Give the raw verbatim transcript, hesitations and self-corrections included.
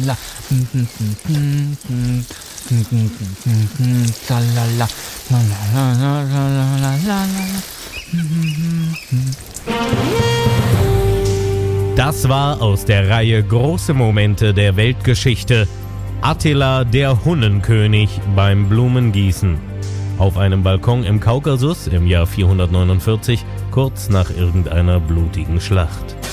Tralala. Tralala. Das war aus der Reihe Große Momente der Weltgeschichte Attila der Hunnenkönig beim Blumengießen. Auf einem Balkon im Kaukasus im Jahr vierhundertneunundvierzig, kurz nach irgendeiner blutigen Schlacht.